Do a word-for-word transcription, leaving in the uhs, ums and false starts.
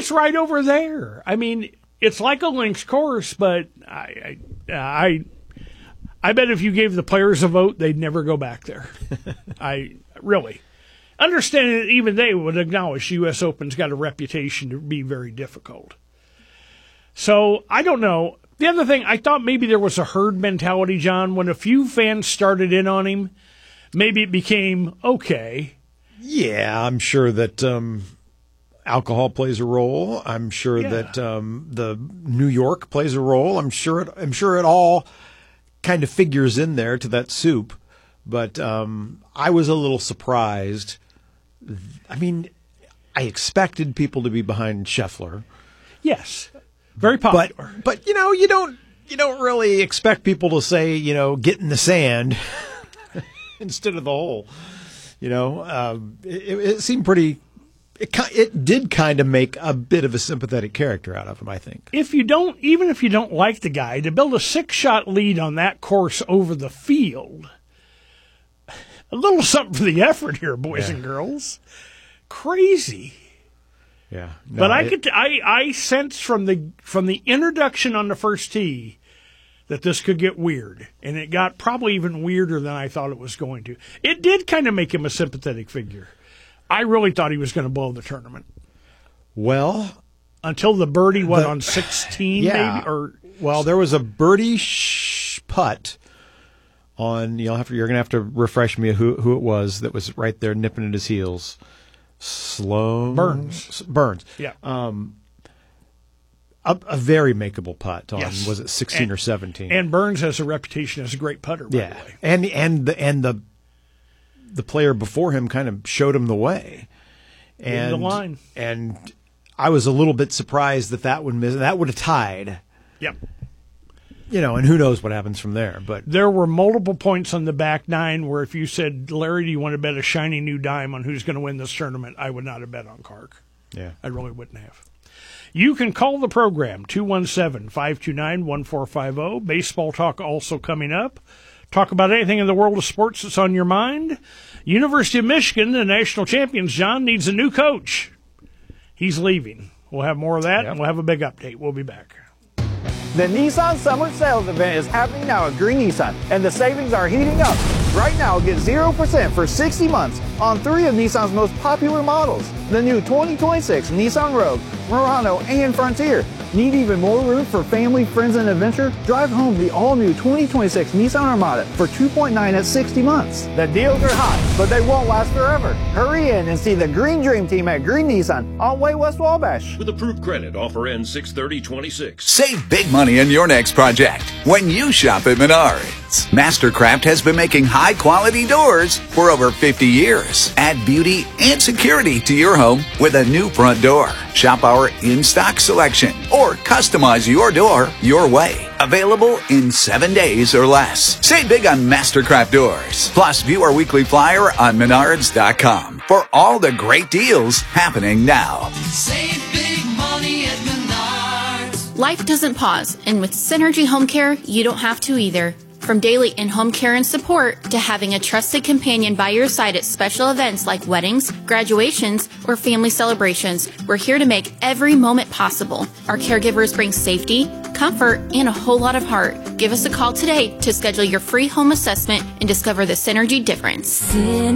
it's right over there. I mean, it's like a links course, but I, I, I, I bet if you gave the players a vote, they'd never go back there. I really understanding that even they would acknowledge U S Open's got a reputation to be very difficult. So I don't know. The other thing, I thought maybe there was a herd mentality, John, when a few fans started in on him. Maybe it became okay. Yeah, I'm sure that um, alcohol plays a role. I'm sure Yeah. that um, the New York plays a role. I'm sure it, I'm sure it all kind of figures in there to that soup. But um, I was a little surprised. I mean, I expected people to be behind Scheffler. Yes, very popular. But, but you know, you don't you don't really expect people to say, you know, get in the sand instead of the hole. You know, um, it, it seemed pretty. It it did kind of make a bit of a sympathetic character out of him, I think. If you don't, even if you don't like the guy, to build a six-shot lead on that course over the field, a little something for the effort here, boys Yeah. and girls. Crazy. Yeah, no, but I it, could, I, I sensed from the from the introduction on the first tee that this could get weird, and it got probably even weirder than I thought it was going to. It did kind of make him a sympathetic figure. I really thought he was going to blow the tournament. Well, until the birdie went the, on sixteen, yeah, maybe, or well, there was a birdie sh- putt on. You'll have to, you're going to have to refresh me who who it was that was right there nipping at his heels. Slow Burns. Burns. Yeah. Um, a, a very makeable putt on Yes. was it sixteen and, or seventeen? And Burns has a reputation as a great putter. By yeah, the way. and and the and the the player before him kind of showed him the way. And the line. And I was a little bit surprised that that would miss. That would have tied. Yep. You know, and who knows what happens from there. But there were multiple points on the back nine where if you said, Larry, do you want to bet a shiny new dime on who's going to win this tournament, I would not have bet on Clark. Yeah. I really wouldn't have. You can call the program, two one seven, five two nine, one four five zero. Baseball talk also coming up. Talk about anything in the world of sports that's on your mind. University of Michigan, the national champions, John, needs a new coach. He's leaving. We'll have more of that, yep. and we'll have a big update. We'll be back. The Nissan Summer Sales Event is happening now at Green Nissan, and the savings are heating up. Right now, get zero percent for sixty months on three of Nissan's most popular models. The new twenty twenty-six Nissan Rogue, Murano, and Frontier. Need even more room for family, friends, and adventure? Drive home the all-new twenty twenty-six Nissan Armada for two point nine at sixty months. The deals are hot, but they won't last forever. Hurry in and see the Green Dream Team at Green Nissan on Way West Wabash. With approved credit, offer ends six thirty twenty-six. Save big money in your next project when you shop at Menards. Mastercraft has been making high-quality doors for over fifty years. Add beauty and security to your home with a new front door. Shop our in-stock selection or customize your door your way. Available in seven days or less. Save big on Mastercraft doors. Plus, view our weekly flyer on menards dot com for all the great deals happening now. Save big money at Menards. Life doesn't pause, and with Synergy Home Care, you don't have to either. From daily in-home care and support to having a trusted companion by your side at special events like weddings, graduations, or family celebrations, we're here to make every moment possible. Our caregivers bring safety, comfort, and a whole lot of heart. Give us a call today to schedule your free home assessment and discover the Synergy difference.